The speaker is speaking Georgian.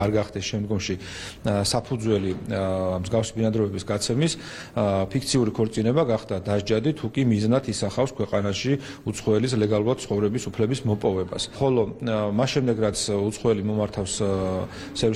არ გახდეს შემდგომში საფუძველი მსგავსი ბინადრობების გაცემის ფიქციური ქორწინება გახდა დასჯადი თუ კი მიზნად ისახავს ქვეყანაში უცხოელის ლეგალურად ცხოვრების უფლების მოპოვებას. ხოლო მას შემდეგ რაც უცხოელი მომართავს